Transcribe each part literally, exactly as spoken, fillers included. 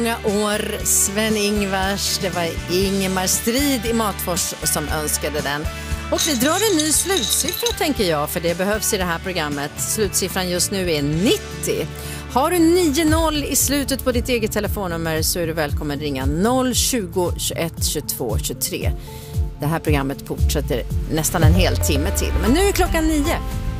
Många år, Sven-Ingvars, det var Ingemar Strid i Matfors som önskade den. Och vi drar en ny slutsiffra tänker jag, för det behövs i det här programmet. Slutsiffran just nu är nittio. Har du nio noll i slutet på ditt eget telefonnummer så är du välkommen ringa noll tjugo, tjugoett, tjugotvå, tjugotre. Det här programmet fortsätter nästan en hel timme till, men nu är klockan nio.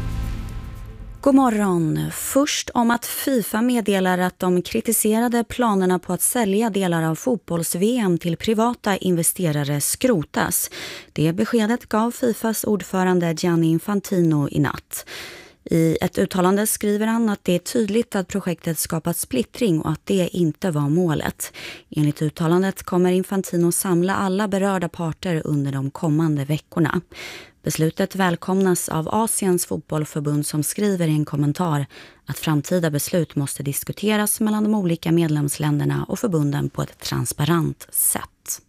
God morgon. Först om att FIFA meddelar att de kritiserade planerna på att sälja delar av fotbolls-V M till privata investerare skrotas. Det beskedet gav FIFAs ordförande Gianni Infantino i natt. I ett uttalande skriver han att det är tydligt att projektet skapat splittring och att det inte var målet. Enligt uttalandet kommer Infantino samla alla berörda parter under de kommande veckorna. Beslutet välkomnas av Asiens fotbollförbund som skriver i en kommentar att framtida beslut måste diskuteras mellan de olika medlemsländerna och förbunden på ett transparent sätt.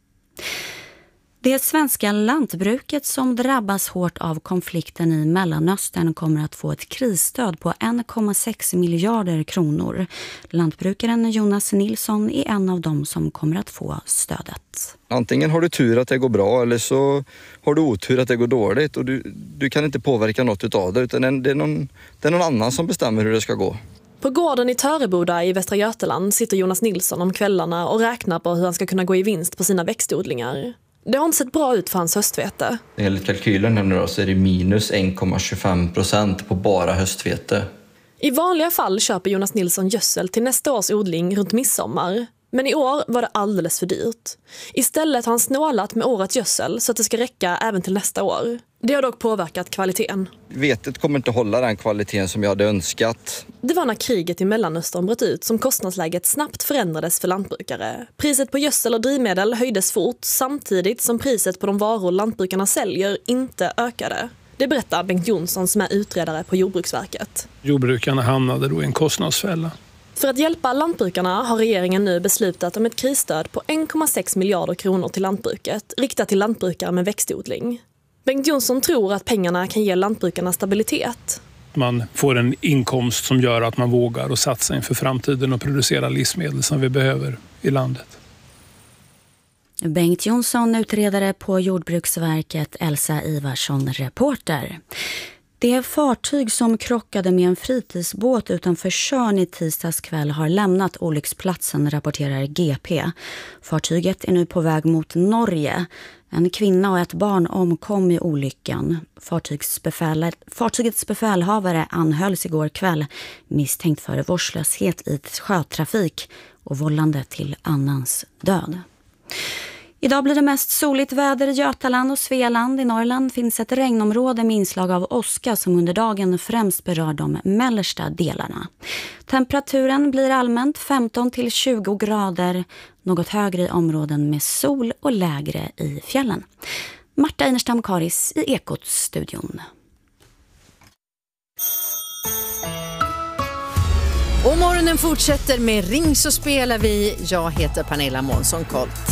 Det svenska lantbruket som drabbas hårt av konflikten i Mellanöstern kommer att få ett krisstöd på en komma sex miljarder kronor. Lantbrukaren Jonas Nilsson är en av dem som kommer att få stödet. Antingen har du tur att det går bra eller så har du otur att det går dåligt och du, du kan inte påverka något utav det, utan det är, någon, det är någon annan som bestämmer hur det ska gå. På gården i Töreboda i Västra Götaland sitter Jonas Nilsson om kvällarna och räknar på hur han ska kunna gå i vinst på sina växtodlingar. Det har inte sett bra ut för hans höstvete. Enligt kalkylen nu då, så är det minus en komma tjugofem procent på bara höstvete. I vanliga fall köper Jonas Nilsson gödsel till nästa års odling runt midsommar. Men i år var det alldeles för dyrt. Istället har han snålat med årets gödsel så att det ska räcka även till nästa år. Det har dock påverkat kvaliteten. Vetet kommer inte hålla den kvaliteten som jag hade önskat. Det var när kriget i Mellanöstern bröt ut som kostnadsläget snabbt förändrades för lantbrukare. Priset på gödsel och drivmedel höjdes fort samtidigt som priset på de varor lantbrukarna säljer inte ökade. Det berättar Bengt Jonsson som är utredare på Jordbruksverket. Jordbrukarna hamnade då i en kostnadsfälla. För att hjälpa lantbrukarna har regeringen nu beslutat om ett krisstöd på en komma sex miljarder kronor till lantbruket, riktat till lantbrukare med växtodling. Bengt Jonsson tror att pengarna kan ge lantbrukarna stabilitet. Man får en inkomst som gör att man vågar och satsa inför framtiden och producera livsmedel som vi behöver i landet. Bengt Jonsson, utredare på Jordbruksverket, Elsa Ivarsson, reporter. Det fartyg som krockade med en fritidsbåt utanför Tjörn i tisdags kväll har lämnat olycksplatsen, rapporterar G P. Fartyget är nu på väg mot Norge. En kvinna och ett barn omkom i olyckan. Fartygets befälhavare anhölls igår kväll misstänkt för vårdslöshet i sjötrafik och vållande till annans död. Idag blir det mest soligt väder i Götaland och Svealand. I Norrland finns ett regnområde med inslag av åska som under dagen främst berör de mellersta delarna. Temperaturen blir allmänt femton till tjugo grader, något högre i områden med sol och lägre i fjällen. Marta Einerstam-Karis i Ekot-studion. Och morgonen fortsätter med Ring så spelar vi. Jag heter Pernilla Månsson-Kolt.